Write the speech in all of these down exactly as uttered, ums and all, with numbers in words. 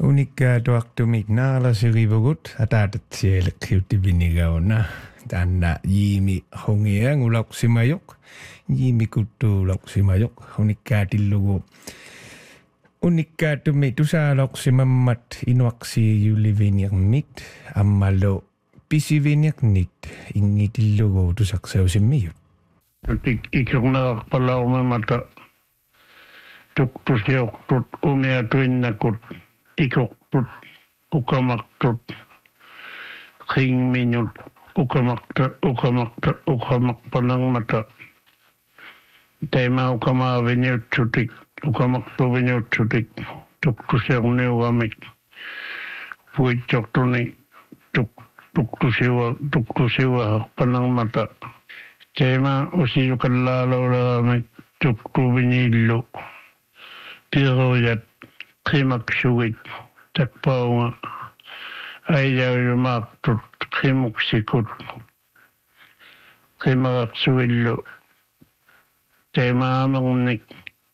Unikka tuaktumik naala sirivugut atatat sielekkiutti vinigauna tanna jiimi hongia ngulauksimayok jiimi kuttu lauksimayok unikka tillugu unikka tumi tusaalauksimammat inuaksi juliviniakmit ammalo pisiviniaknit ingitillugu tusakseusimmiyut. Ikirnaqarpalaumamata tuktusiuqtut umiatuinnakut ikuqtut ukamaqtut qingminut ukamaqta ukamaqta ukamaqpanangmata tema ukamaaviñutsutik ukamaqtuviñutsutik tuktusiuqniugamik puitsoqtuni tuk tuktusiwa tuktusiwa panangmata tema usiyukallaalauramik tuktuviñillu piruyat qimaksugit takpaunga aijaujumaaqtut qimuksikut qimaqaqsugillu teemaamaqnik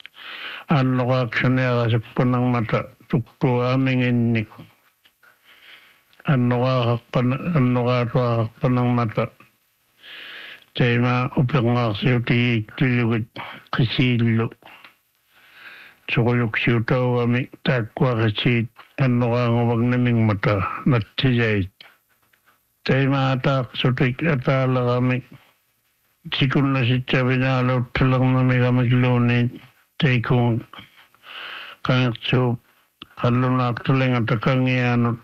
annoqaaqsaneaqasukpanangmata tuktuaaminginnik annoqaaqaqpan annoqaatuaqaqpanangmata teema upiqngaarsiutigiittulugit qisiillu suquyuksiutauami taakkuaqasiit annoqaanguvagnaminmata natsijait teema ataaqsutik ataalaqami sikunnasitsavinaalauttalernermigamikluuniit teikun kangersuup qallunaaqtulengata kangiaanut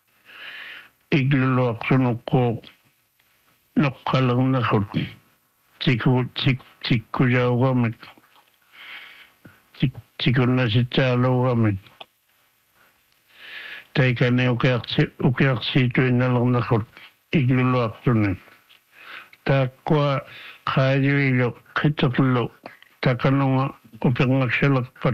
igluluaqsunuqquu noqqalernerut siku sik sikkujaugamik sikunnasitsaaluugamik taikani ukiaqsi ukiaqsiituinnalernerut igluluaqtunik taakkua qaajuilu qiterlu takanunga upiqngaksalerpat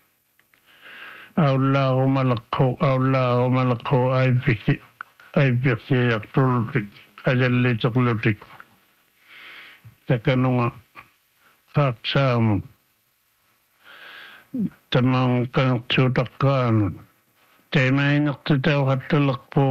aullaarumalaqqu aullaarumalaqqu aipiksi aipiqsiaqtulutik ajalliterlutik takanunga qaaqsaamut tamang kangersuutaqqaanut teemainertutauqattulerpu